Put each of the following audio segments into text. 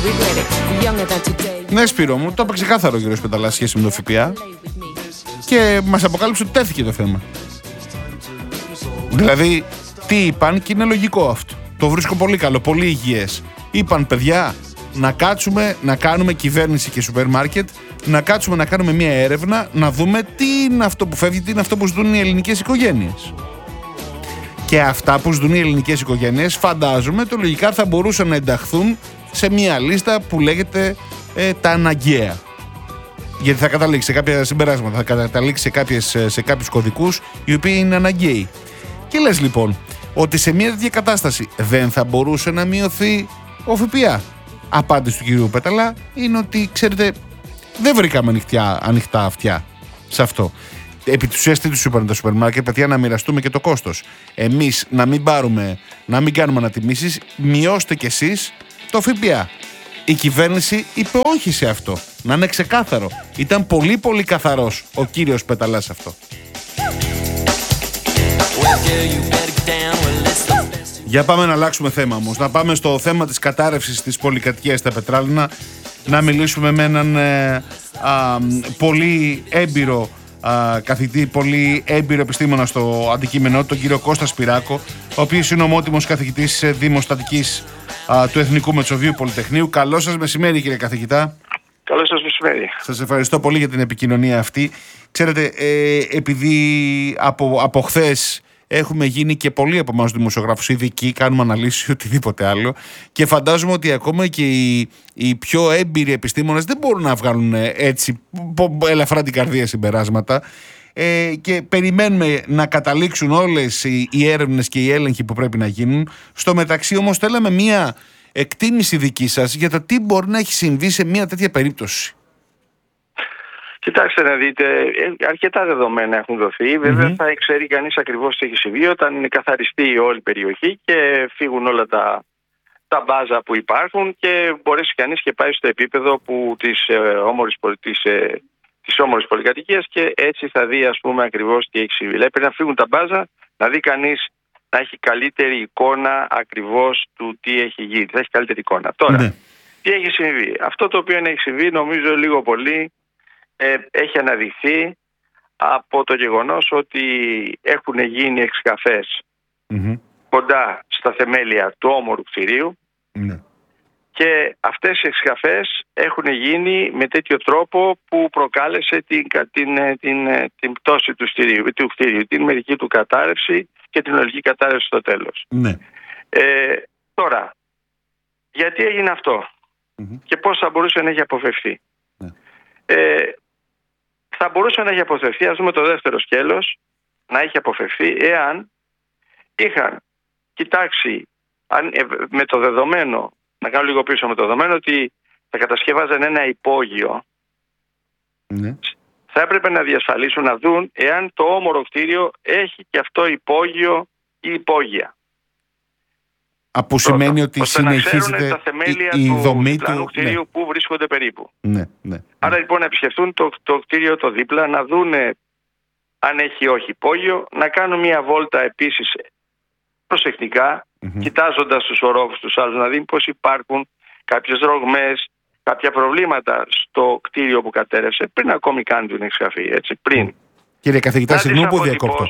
Ναι, Σπύρο μου, το είπε ξεκάθαρο ο κύριος Πεταλάς σχέση με το ΦΠΑ και μας αποκάλυψε ότι τέθηκε το θέμα. Δηλαδή, τι είπαν και είναι λογικό αυτό. Το βρίσκω πολύ καλό, πολύ υγιές. Είπαν, παιδιά, να κάτσουμε να κάνουμε κυβέρνηση και σούπερ μάρκετ, να κάτσουμε να κάνουμε μια έρευνα, να δούμε τι είναι αυτό που φεύγει, τι είναι αυτό που ζητούν οι ελληνικές οικογένειες. Και αυτά που ζητούν οι ελληνικές οικογένειες, φαντάζομαι, το λογικά θα μπορούσαν να ενταχθούν σε μια λίστα που λέγεται τα αναγκαία. Γιατί θα καταλήξει σε κάποια συμπεράσματα, θα καταλήξει σε κάποιους κωδικούς οι οποίοι είναι αναγκαίοι. Και λες λοιπόν ότι σε μια τέτοια κατάσταση δεν θα μπορούσε να μειωθεί ο ΦΠΑ. Απάντηση του κυρίου Πέταλα είναι ότι, ξέρετε, δεν βρήκαμε ανοιχτά αυτιά σε αυτό. Επί της ουσίας τι τους είπαν τα σούπερ μάρκετ, παιδιά, να μοιραστούμε και το κόστος. Εμείς να μην κάνουμε ανατιμήσεις, μειώστε κι εσείς το ΦΠΑ. Η κυβέρνηση είπε όχι σε αυτό. Να είναι ξεκάθαρο. Ήταν πολύ πολύ καθαρός ο κύριος Πεταλάς αυτό. Για πάμε να αλλάξουμε θέμα όμως. Να πάμε στο θέμα της κατάρρευσης της πολυκατοικίας στα Πετράλαινα. Να μιλήσουμε με έναν πολύ έμπειρο καθηγητή, πολύ έμπειρο επιστήμονα στο αντικείμενο, τον κύριο Κώστα Σπυράκο, ο οποίος είναι ομότιμος καθηγητής δημοστατικής του Εθνικού Μετσοβίου Πολυτεχνείου. Καλό σας μεσημέρι, κύριε καθηγητά. Καλό σας μεσημέρι. Σας ευχαριστώ πολύ για την επικοινωνία αυτή. Ξέρετε, επειδή από χθες έχουμε γίνει και πολλοί από εμάς δημοσιογράφους ειδικοί, κάνουμε αναλύσεις ή οτιδήποτε άλλο, και φαντάζομαι ότι ακόμα και οι πιο έμπειροι επιστήμονες δεν μπορούν να βγάλουν έτσι ελαφρά την καρδία συμπεράσματα, και περιμένουμε να καταλήξουν όλες οι έρευνες και οι έλεγχοι που πρέπει να γίνουν. Στο μεταξύ όμως θέλαμε μία εκτίμηση δική σας για το τι μπορεί να έχει συμβεί σε μία τέτοια περίπτωση. Κοιτάξτε να δείτε, αρκετά δεδομένα έχουν δοθεί. Βέβαια θα ξέρει κανείς ακριβώς τι έχει συμβεί όταν είναι καθαριστεί όλη η περιοχή και φύγουν όλα τα μπάζα που υπάρχουν και μπορέσει κανείς και πάει στο επίπεδο της όμορφης πολυκατοικίας και έτσι θα δει, ας πούμε, ακριβώς τι έχει συμβεί. Πρέπει να φύγουν τα μπάζα, να δει κανείς, να έχει καλύτερη εικόνα ακριβώς του τι έχει γίνει. Θα έχει καλύτερη εικόνα. Τώρα, τι έχει συμβεί. Αυτό το οποίο έχει συμβεί, νομίζω λίγο πολύ έχει αναδειχθεί από το γεγονός ότι έχουν γίνει εξκαφές κοντά στα θεμέλια του όμορου κτηρίου και αυτές οι εξκαφές έχουν γίνει με τέτοιο τρόπο που προκάλεσε την πτώση του κτηρίου, την μερική του κατάρρευση και την ολική κατάρρευση στο τέλος. Τώρα, γιατί έγινε αυτό και πώς θα μπορούσε να έχει αποφευθεί. Θα μπορούσε να έχει αποφευθεί, ας δούμε το δεύτερο σκέλος, να έχει αποφευθεί εάν είχαν κοιτάξει με το δεδομένο, να κάνω λίγο πίσω με το δεδομένο ότι θα κατασκεύαζαν ένα υπόγειο. Θα έπρεπε να διασφαλίσουν, να δουν εάν το όμορο κτίριο έχει και αυτό υπόγειο ή υπόγεια. Από σημαίνει ότι συνεχίζεται τα θεμέλια η δομή του κτίριου που βρίσκονται περίπου. Ναι. Άρα λοιπόν να επισκεφτούν το κτίριο το δίπλα, να δούνε αν έχει όχι υπόγειο, να κάνουν μια βόλτα επίσης προσεκτικά, κοιτάζοντας τους ορόφους τους άλλους, να δει πως υπάρχουν κάποιες ρογμές, κάποια προβλήματα στο κτίριο που κατέρευσε πριν ακόμη κάνουν την εξκαφή, έτσι, πριν. Κύριε καθηγητά, συγγνώμη που διακόπτω.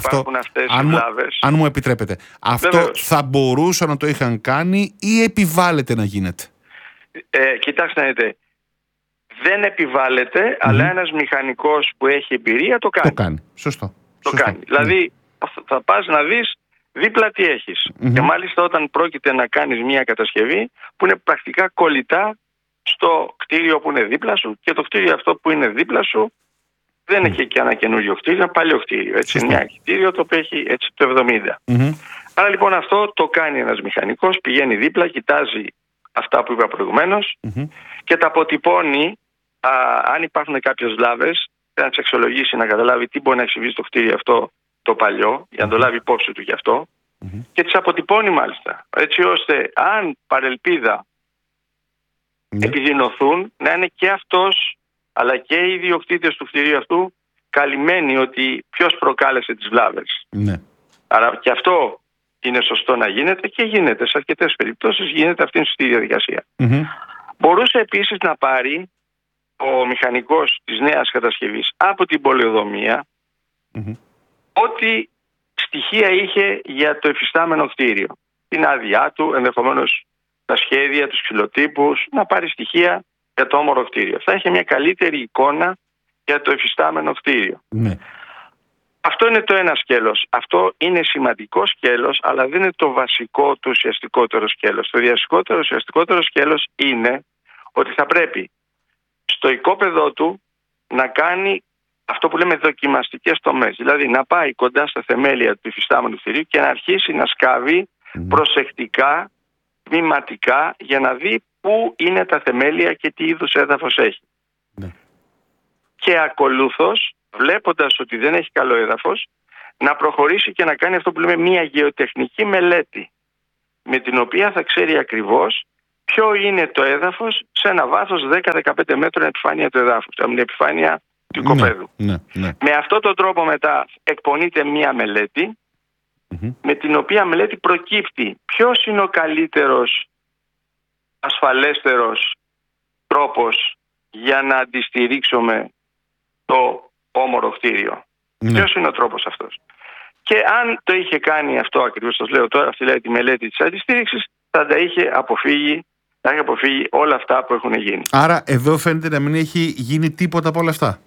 Αν μου επιτρέπετε, αυτό θα μπορούσαν να το είχαν κάνει ή επιβάλλεται να γίνεται? Κοιτάξτε να δείτε, δεν επιβάλλεται, αλλά ένας μηχανικός που έχει εμπειρία το κάνει. Το κάνει, σωστό. Κάνει. Δηλαδή θα πας να δεις δίπλα τι έχεις. Και μάλιστα όταν πρόκειται να κάνεις μια κατασκευή που είναι πρακτικά κολλητά στο κτίριο που είναι δίπλα σου και το κτίριο αυτό που είναι δίπλα σου δεν έχει και ένα καινούριο κτίριο, ένα παλιό κτίριο. Έτσι, ένα κτίριο το οποίο έχει έτσι το 70. Άρα λοιπόν αυτό το κάνει ένας μηχανικός, πηγαίνει δίπλα, κοιτάζει αυτά που είπα προηγουμένως και τα αποτυπώνει. Αν υπάρχουν κάποιες βλάβες, να τις αξιολογήσει, να καταλάβει τι μπορεί να έχει συμβεί στο κτίριο αυτό το παλιό, για να το λάβει υπόψη του γι' αυτό, και τις αποτυπώνει μάλιστα. Έτσι ώστε αν παρελπίδα επιδεινωθούν, να είναι και αυτός αλλά και οι ιδιοκτήτες του κτηρίου αυτού καλυμμένοι ότι ποιος προκάλεσε τις βλάβες. Άρα και αυτό είναι σωστό να γίνεται και γίνεται. Σε αρκετές περιπτώσεις γίνεται αυτή στη διαδικασία. Μπορούσε επίσης να πάρει ο μηχανικός της νέας κατασκευής από την πολεοδομία ό,τι στοιχεία είχε για το εφιστάμενο κτίριο. Την άδειά του, ενδεχομένως τα σχέδια, τους ξυλοτύπους, να πάρει στοιχεία για το όμορο κτίριο. Θα είχε μια καλύτερη εικόνα για το εφιστάμενο κτίριο. Ναι. Αυτό είναι το ένα σκέλος. Αυτό είναι σημαντικό σκέλος, αλλά δεν είναι το βασικό, το ουσιαστικότερο σκέλος. Το ουσιαστικότερο σκέλος είναι ότι θα πρέπει στο οικόπεδό του να κάνει αυτό που λέμε δοκιμαστικές τομές. Δηλαδή να πάει κοντά στα θεμέλια του υφιστάμενου κτηρίου και να αρχίσει να σκάβει προσεκτικά, βηματικά, για να δει πού είναι τα θεμέλια και τι είδους έδαφος έχει. Ναι. Και ακολούθως, βλέποντας ότι δεν έχει καλό έδαφος, να προχωρήσει και να κάνει αυτό που λέμε μια γεωτεχνική μελέτη, με την οποία θα ξέρει ακριβώς ποιο είναι το έδαφος σε ένα βάθος 10-15 μέτρων επιφάνεια του εδάφους, την επιφάνεια του οικοπαίδου. Ναι. Με αυτόν τον τρόπο μετά εκπονείται μια μελέτη, με την οποία μελέτη προκύπτει ποιος είναι ο καλύτερος, ασφαλέστερος τρόπος για να αντιστηρίξουμε το όμορο κτίριο. Ποιος είναι ο τρόπος αυτός. Και αν το είχε κάνει αυτό ακριβώς, σας λέω τώρα, αυτή λέει τη μελέτη της αντιστήριξης, θα τα είχε αποφύγει, όλα αυτά που έχουν γίνει. Άρα εδώ φαίνεται να μην έχει γίνει τίποτα από όλα αυτά.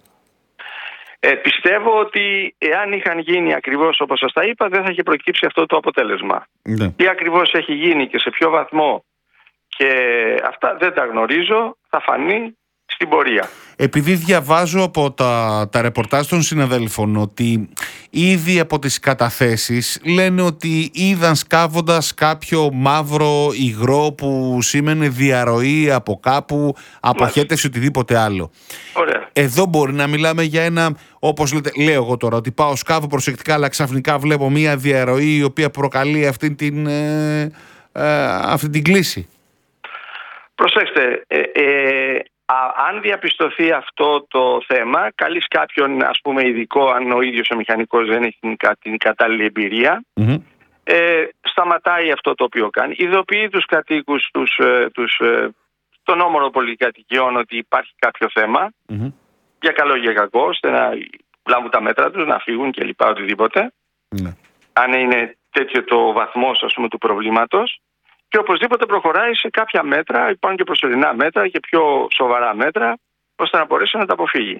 Πιστεύω ότι εάν είχαν γίνει ακριβώς όπως σας τα είπα, δεν θα είχε προκύψει αυτό το αποτέλεσμα. Ναι. Τι ακριβώς έχει γίνει και σε ποιο βαθμό και αυτά δεν τα γνωρίζω, θα φανεί στην πορεία. Επειδή διαβάζω από τα ρεπορτάζ των συναδέλφων ότι ήδη από τις καταθέσεις λένε ότι είδαν σκάβοντας κάποιο μαύρο υγρό που σήμαινε διαρροή από κάπου, αποχέτευση, οτιδήποτε άλλο. Ωραία. Εδώ μπορεί να μιλάμε για ένα, όπως λέω εγώ τώρα, ότι πάω σκάβω προσεκτικά, αλλά ξαφνικά βλέπω μία διαρροή η οποία προκαλεί αυτή την κλίση. Προσέξτε, αν διαπιστωθεί αυτό το θέμα, καλείς κάποιον, ας πούμε, ειδικό, αν ο ίδιος ο μηχανικός δεν έχει την κατάλληλη εμπειρία, σταματάει αυτό το οποίο κάνει, ειδοποιεί τους κατοίκους των όμορων πολυκατοικιών ότι υπάρχει κάποιο θέμα, για καλό ή για κακό, ώστε να λάβουν τα μέτρα τους, να φύγουν κλπ. Οτιδήποτε. Αν είναι τέτοιο το βαθμός, ας πούμε, του προβλήματος. Και οπωσδήποτε προχωράει σε κάποια μέτρα, υπάρχουν και προσωρινά μέτρα και πιο σοβαρά μέτρα, ώστε να μπορέσει να τα αποφύγει.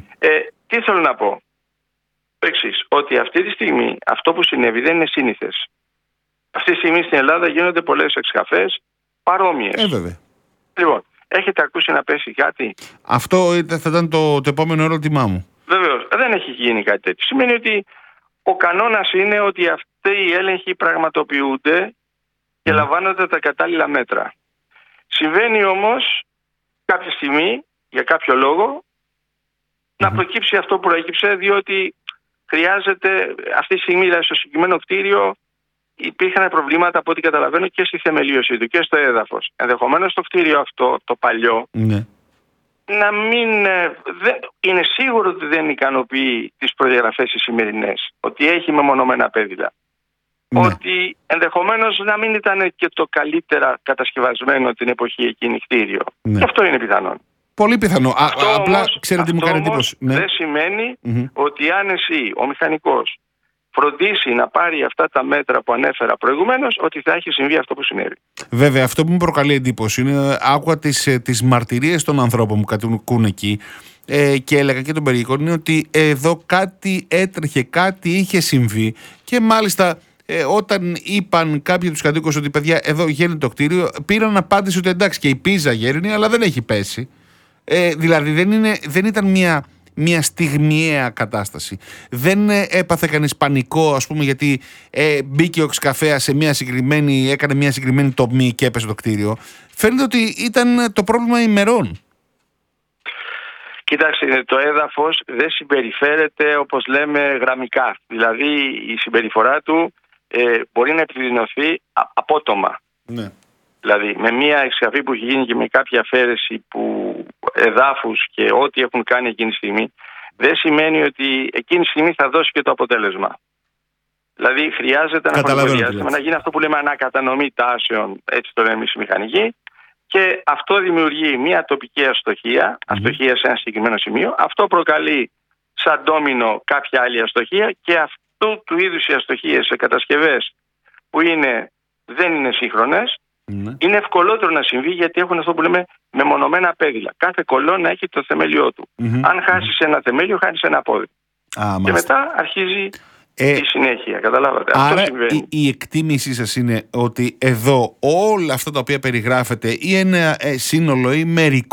Τι θέλω να πω. Το εξής, ότι αυτή τη στιγμή αυτό που συνέβη δεν είναι σύνηθες. Αυτή τη στιγμή στην Ελλάδα γίνονται πολλές εξκαφές παρόμοιες. Βέβαια. Λοιπόν, έχετε ακούσει να πέσει κάτι? Αυτό θα ήταν το επόμενο ερώτημά μου. Βεβαίως, δεν έχει γίνει κάτι τέτοιο. Σημαίνει ότι ο κανόνας είναι ότι αυτοί οι έλεγχοι πραγματοποιούνται και λαμβάνονται τα κατάλληλα μέτρα. Συμβαίνει όμως κάποια στιγμή, για κάποιο λόγο, να προκύψει αυτό που προέκυψε, διότι χρειάζεται αυτή τη στιγμή, δηλαδή στο συγκεκριμένο κτίριο, υπήρχαν προβλήματα από ό,τι καταλαβαίνω και στη θεμελίωση του και στο έδαφος. Ενδεχομένως το κτίριο αυτό, το παλιό, να μην είναι σίγουρο ότι δεν ικανοποιεί τις προδιαγραφές οι σημερινές, ότι έχει μεμονωμένα πέδιλα. Ότι ενδεχομένως να μην ήταν και το καλύτερα κατασκευασμένο την εποχή εκείνη κτίριο. Και αυτό είναι πιθανόν. Πολύ πιθανό. Απλά όμως, ξέρετε, μου κάνει εντύπωση. Δεν σημαίνει ότι αν εσύ, ο μηχανικός, φροντίσει να πάρει αυτά τα μέτρα που ανέφερα προηγουμένως, ότι θα έχει συμβεί αυτό που συνέβη. Βέβαια, αυτό που μου προκαλεί εντύπωση είναι, άκουγα τις μαρτυρίες των ανθρώπων που κατοικούν εκεί και έλεγα και των περιοικών, είναι ότι εδώ κάτι έτρεχε, κάτι είχε συμβεί και μάλιστα όταν είπαν κάποιοι τους κατοίκους ότι παιδιά εδώ γέρνει το κτίριο, πήραν απάντηση ότι εντάξει και η πίζα γέρνει αλλά δεν έχει πέσει. Δηλαδή δεν ήταν μια στιγμιαία κατάσταση. Δεν έπαθε κανείς πανικό, ας πούμε, γιατί μπήκε ο εξκαφέας έκανε μια συγκεκριμένη τομή και έπεσε το κτίριο. Φαίνεται ότι ήταν το πρόβλημα ημερών. Κοιτάξτε, το έδαφος δεν συμπεριφέρεται όπως λέμε γραμμικά. Δηλαδή η συμπεριφορά του μπορεί να επιδεινωθεί απότομα. Ναι. Δηλαδή με μια εξκαφή που έχει γίνει και με κάποια αφαίρεση εδάφους και ό,τι έχουν κάνει εκείνη τη στιγμή, δεν σημαίνει ότι εκείνη τη στιγμή θα δώσει και το αποτέλεσμα. Δηλαδή χρειάζεται να γίνει αυτό που λέμε ανακατανομή τάσεων, έτσι το λέμε εμείς οι μηχανικοί, και αυτό δημιουργεί μια τοπική αστοχία σε ένα συγκεκριμένο σημείο. Αυτό προκαλεί σαν ντόμινο κάποια άλλη αστοχία και αυτού του είδους οι αστοχίες σε κατασκευές που δεν είναι σύγχρονες, είναι ευκολότερο να συμβεί, γιατί έχουν αυτό που λέμε μεμονωμένα πέδιλα. Κάθε κολόνα έχει το θεμέλιό του. Αν χάσεις ένα θεμέλιο, χάνεις ένα πόδι. Και μετά αρχίζει η συνέχεια. Καταλάβατε. Άρα αυτό συμβαίνει. Η εκτίμησή σας είναι ότι εδώ όλα αυτά τα οποία περιγράφεται ή ένα σύνολο ή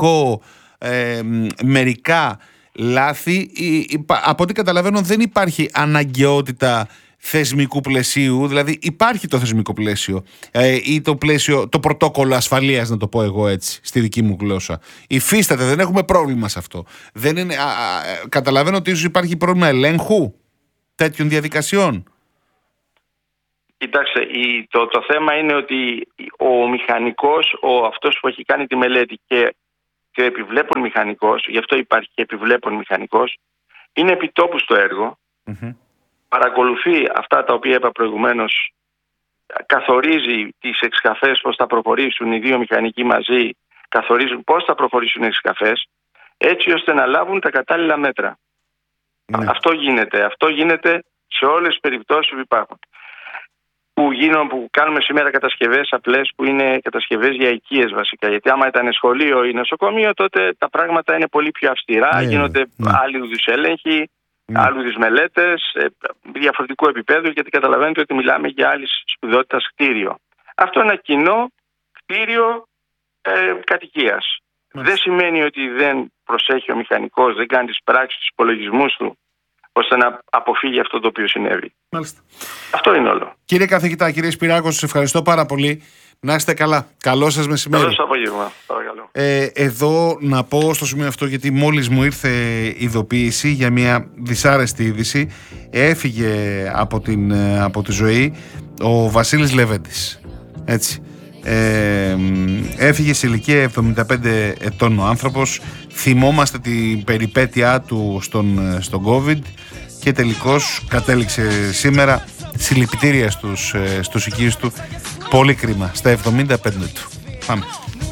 μερικά λάθη, από ό,τι καταλαβαίνω δεν υπάρχει αναγκαιότητα θεσμικού πλαισίου, δηλαδή υπάρχει το θεσμικό πλαίσιο ή το πρωτόκολλο ασφαλείας, να το πω εγώ έτσι στη δική μου γλώσσα. Υφίσταται, δεν έχουμε πρόβλημα σε αυτό. Δεν είναι, καταλαβαίνω ότι ίσως υπάρχει πρόβλημα ελέγχου τέτοιων διαδικασιών. Κοιτάξτε, το θέμα είναι ότι ο μηχανικός, αυτός που έχει κάνει τη μελέτη και ο επιβλέπων μηχανικός, γι' αυτό υπάρχει και επιβλέπων μηχανικός, είναι επιτόπου στο έργο, παρακολουθεί αυτά τα οποία είπα προηγουμένως, καθορίζει τις εξκαφές πώς θα προχωρήσουν, οι δύο μηχανικοί μαζί καθορίζουν πώς θα προχωρήσουν οι εξκαφές, έτσι ώστε να λάβουν τα κατάλληλα μέτρα. Αυτό γίνεται σε όλες τις περιπτώσεις που υπάρχουν. Που κάνουμε σήμερα κατασκευές απλές, που είναι κατασκευές για οικίες βασικά. Γιατί άμα ήταν σχολείο ή νοσοκομείο, τότε τα πράγματα είναι πολύ πιο αυστηρά, γίνονται άλλοι είδους έλεγχοι, άλλου είδους μελέτες, διαφορετικού επίπεδου, γιατί καταλαβαίνετε ότι μιλάμε για άλλη σπουδότητα κτίριο. Αυτό είναι ένα κοινό κτίριο κατοικίας. Δεν σημαίνει ότι δεν προσέχει ο μηχανικός, δεν κάνει τις πράξεις, τους υπολογισμούς του, ώστε να αποφύγει αυτό το οποίο συνέβη. Μάλιστα. Αυτό είναι όλο. Κύριε καθηγητά, κύριε Σπυράκο, σας ευχαριστώ πάρα πολύ. Να είστε καλά. Καλό σας μεσημέρι. Καλό σας απόγευμα. Παρακαλώ. Εδώ να πω στο σημείο αυτό, γιατί μόλις μου ήρθε ειδοποίηση για μια δυσάρεστη είδηση. Έφυγε από τη ζωή ο Βασίλης Λεβέντης. Έτσι. Έφυγε σε ηλικία 75 ετών ο άνθρωπος. Θυμόμαστε την περιπέτειά του στον COVID και τελικώς κατέληξε σήμερα. Συλληπιτήρια στους οικείους του. Πολύ κρίμα, στα 75 του. Πάμε.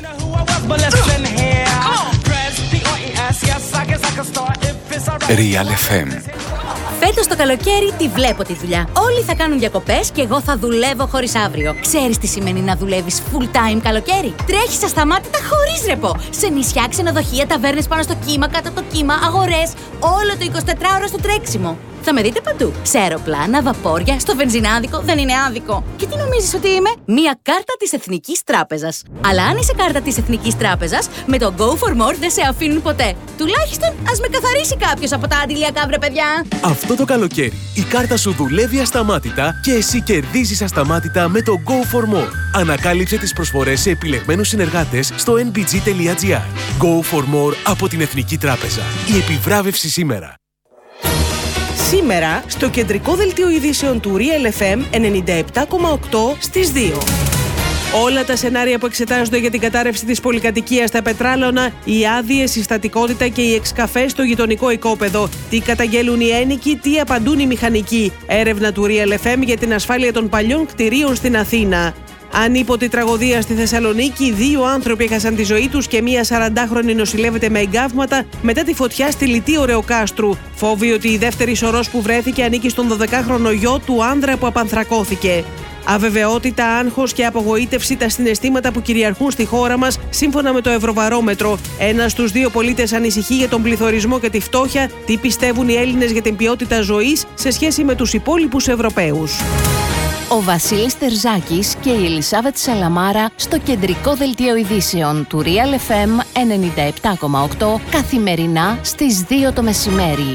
Real FM. Φέτος το καλοκαίρι τη βλέπω τη δουλειά. Όλοι θα κάνουν διακοπές και εγώ θα δουλεύω χωρίς αύριο. Ξέρεις τι σημαίνει να δουλεύεις full time καλοκαίρι? Τρέχεις ασταμάτητα χωρίς ρεπό. Σε νησιά, ξενοδοχεία, ταβέρνες πάνω στο κύμα, κάτω από το κύμα, αγορές. Όλο το 24ωρο στο τρέξιμο. Θα με δείτε παντού. Σε αεροπλάνα, βαπόρια, στο βενζινάδικο. Δεν είναι άδικο. Και τι νομίζεις ότι είμαι? Μία κάρτα της Εθνικής Τράπεζας. Αλλά αν είσαι κάρτα της Εθνικής Τράπεζας, με το Go for More δεν σε αφήνουν ποτέ. Τουλάχιστον ας με καθαρίσει κάποιος από τα αντιλιακά, βρε παιδιά. Αυτό το καλοκαίρι η κάρτα σου δουλεύει ασταμάτητα και εσύ κερδίζεις ασταμάτητα με το Go for More. Ανακάλυψε τις προσφορές σε επιλεγμένους συνεργάτες στο nbg.gr. Go for More από την Εθνική Τράπεζα. Η επιβράβευση σήμερα. Σήμερα, στο κεντρικό δελτίο ειδήσεων του Real FM 97,8 στις 2. Όλα τα σενάρια που εξετάζονται για την κατάρρευση της πολυκατοικίας στα Πετράλωνα, οι άδειες, η στατικότητα και οι εξκαφές στο γειτονικό οικόπεδο. Τι καταγγέλουν οι ένοικοι, τι απαντούν οι μηχανικοί. Έρευνα του Real FM για την ασφάλεια των παλιών κτηρίων στην Αθήνα. Ανίποτη τραγωδία στη Θεσσαλονίκη, 2 άνθρωποι έχασαν τη ζωή τους και μία 40χρονη νοσηλεύεται με εγκάβματα μετά τη φωτιά στη Λυτή Ωρεοκάστρου. Φόβοι ότι η δεύτερη σωρός που βρέθηκε ανήκει στον 12χρονο γιο του άνδρα που απανθρακώθηκε. Αβεβαιότητα, άγχος και απογοήτευση, τα συναισθήματα που κυριαρχούν στη χώρα μας, σύμφωνα με το Ευρωβαρόμετρο. 1 στους 2 πολίτες ανησυχεί για τον πληθωρισμό και τη φτώχεια. Τι πιστεύουν οι Έλληνες για την ποιότητα ζωής σε σχέση με τους υπόλοιπους Ευρωπαίους. Ο Βασίλης Τερζάκης και η Ελισάβετ Σαλαμάρα στο κεντρικό δελτίο ειδήσεων του Real FM 97,8 καθημερινά στις 2 το μεσημέρι.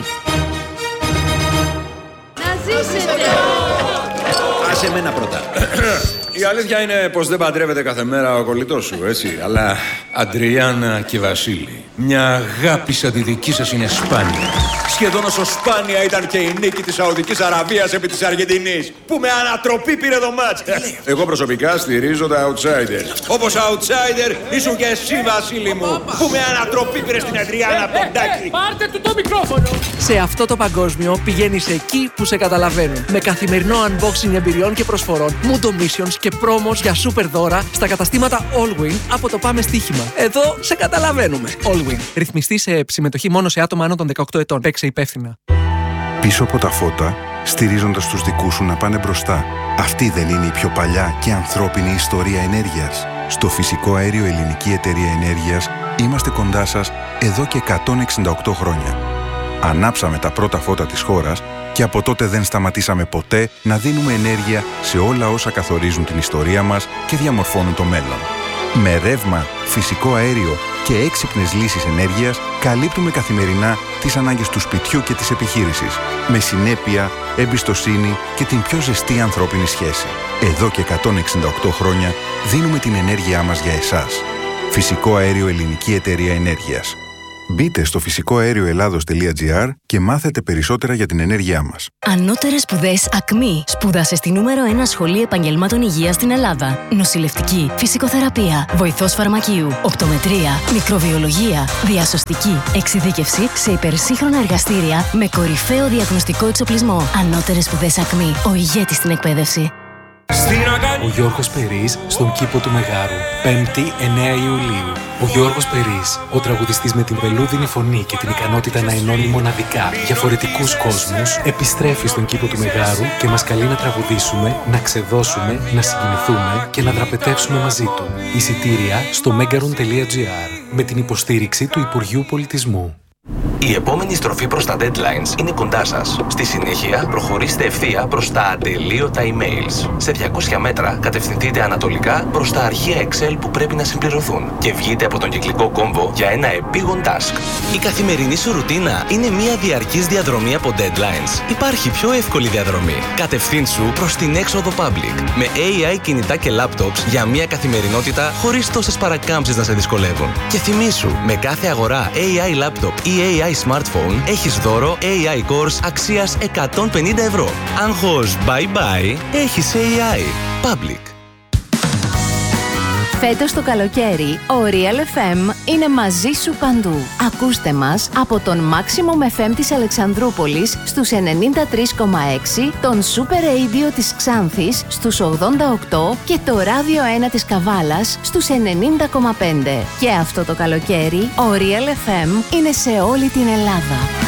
Να ζήσετε! Άσε εμένα πρώτα. Η αλήθεια είναι πως δεν παντρεύεται κάθε μέρα ο κολλητός σου, έτσι. Αλλά Αντριάννα και Βασίλη, μια αγάπη σαν τη δική σας είναι σπάνια. Σχεδόν όσο σπάνια ήταν και η νίκη της Σαουδικής Αραβίας επί της Αργεντινής, που με ανατροπή πήρε το μάτς. Εγώ προσωπικά στηρίζω τα outsider. Όπως outsider ήσουν και εσύ, Βασίλη μου, που με ανατροπή πήρε στην Αντριάννα Ποντάκη. Πάρτε του το μικρόφωνο. Σε αυτό το παγκόσμιο πηγαίνεις εκεί που σε καταλαβαίνουν. Με καθημερινό unboxing εμπειριών και προσφορών, Mundo Missions και promos για super δώρα στα καταστήματα Allwyn από το Πάμε Στοίχημα. Εδώ σε καταλαβαίνουμε. Allwyn. Ρυθμιστή σε συμμετοχή μόνο σε άτομα άνω των 18 ετών. Παίξε υπεύθυνα. Πίσω από τα φώτα, στηρίζοντας τους δικούς σου να πάνε μπροστά. Αυτή δεν είναι η πιο παλιά και ανθρώπινη ιστορία ενέργειας? Στο Φυσικό Αέριο Ελληνική Εταιρεία Ενέργειας είμαστε κοντά σας εδώ και 168 χρόνια. Ανάψαμε τα πρώτα φώτα της χώρας και από τότε δεν σταματήσαμε ποτέ να δίνουμε ενέργεια σε όλα όσα καθορίζουν την ιστορία μας και διαμορφώνουν το μέλλον. Με ρεύμα, φυσικό αέριο και έξυπνες λύσεις ενέργειας καλύπτουμε καθημερινά τις ανάγκες του σπιτιού και της επιχείρησης, με συνέπεια, εμπιστοσύνη και την πιο ζεστή ανθρώπινη σχέση. Εδώ και 168 χρόνια δίνουμε την ενέργειά μας για εσάς. Φυσικό Αέριο Ελληνική Εταιρεία Ενέργειας. Μπείτε στο φυσικοαέρioελλάδος.gr και μάθετε περισσότερα για την ενέργειά μας. Ανώτερες σπουδές ΑΚΜΗ. Σπούδασε στη νούμερο 1 σχολή επαγγελμάτων υγείας στην Ελλάδα. Νοσηλευτική, φυσικοθεραπεία, βοηθός φαρμακείου, οπτομετρία, μικροβιολογία, διασωστική, εξειδίκευση σε υπερσύγχρονα εργαστήρια με κορυφαίο διαγνωστικό εξοπλισμό. Ανώτερες σπουδές ΑΚΜΗ. Ο ηγέτης στην εκπαίδευση. Ο Γιώργος Περής στον κήπο του Μεγάρου, 5η 9 Ιουλίου. Ο Γιώργος Περής, ο τραγουδιστής με την βελούδινη φωνή και την ικανότητα να ενώνει μοναδικά διαφορετικούς κόσμους, επιστρέφει στον κήπο του Μεγάρου και μας καλεί να τραγουδήσουμε, να ξεδώσουμε, να συγκινηθούμε και να δραπετεύσουμε μαζί του. Εισιτήρια στο megaron.gr με την υποστήριξη του Υπουργείου Πολιτισμού. Η επόμενη στροφή προς τα deadlines είναι κοντά σας. Στη συνέχεια, προχωρήστε ευθεία προς τα ατελείωτα emails. Σε 200 μέτρα, κατευθυνθείτε ανατολικά προς τα αρχεία Excel που πρέπει να συμπληρωθούν και βγείτε από τον κυκλικό κόμβο για ένα επίγον task. Η καθημερινή σου ρουτίνα είναι μια διαρκής διαδρομή από deadlines. Υπάρχει πιο εύκολη διαδρομή. Κατευθύνσου προς την έξοδο public με AI κινητά και laptops για μια καθημερινότητα χωρίς τόσες παρακάμψεις να σε δυσκολεύουν. Και θυμήσου, με κάθε αγορά AI laptop ή AI smartphone έχεις δώρο AI course αξίας 150 ευρώ. Άγχος bye bye, έχεις AI. Public. Φέτος το καλοκαίρι, ο Real FM είναι μαζί σου παντού. Ακούστε μας από τον Maximum FM της Αλεξανδρούπολης στους 93,6, τον Super Radio της Ξάνθης στους 88 και το Radio 1 της Καβάλας στους 90,5. Και αυτό το καλοκαίρι, ο Real FM είναι σε όλη την Ελλάδα.